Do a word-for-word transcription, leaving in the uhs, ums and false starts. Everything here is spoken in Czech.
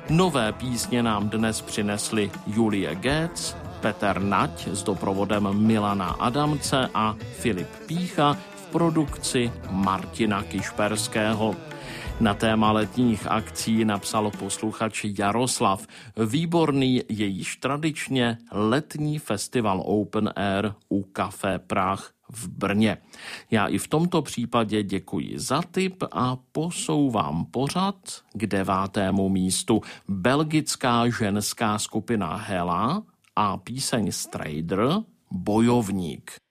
Nové písně nám dnes přinesli Julie Getz, Petr Nať s doprovodem Milana Adamce a Filip Pícha v produkci Martina Kišperského. Na téma letních akcí napsal posluchač Jaroslav. Výborný je již tradičně letní festival Open Air u Café Prah v Brně. Já i v tomto případě děkuji za tip a posouvám pořad k devátému místu. Belgická ženská skupina Hela a píseň Strider Bojovník.